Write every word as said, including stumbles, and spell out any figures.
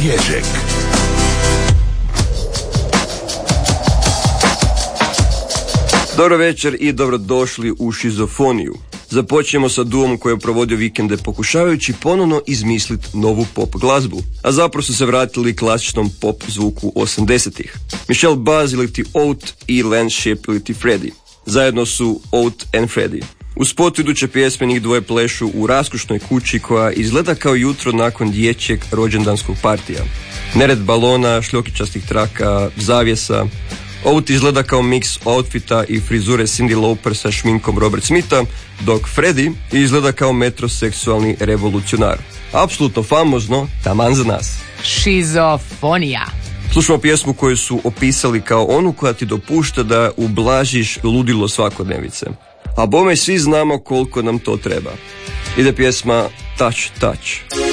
Ježek. Dobro večer i dobrodošli u Šizofoniju. Započnemo sa duom koji je provodio vikende pokušavajući ponovno izmisliti novu pop glazbu, a zapravo su se vratili klasičnom pop zvuku osamdesetih. Michelle Buzz ili ti Oat i Lance Shipp ili ti Freddy. Zajedno su Oat and Freddy. U spotu iduće pjesme njih dvoje plešu u raskošnoj kući koja izgleda kao jutro nakon dječjeg rođendanskog partija. Nered balona, šljokičastih traka, zavjesa. Oat izgleda kao miks outfita i frizure Cyndi Lauper sa šminkom Robert Smitha, dok Freddy izgleda kao metroseksualni revolucionar. Apsolutno famozno, taman za nas. Šizofonija. Slušamo pjesmu koju su opisali kao onu koja ti dopušta da ublažiš ludilo svakodnevice. A bome svi znamo koliko nam to treba. Ide pjesma Touch Touch.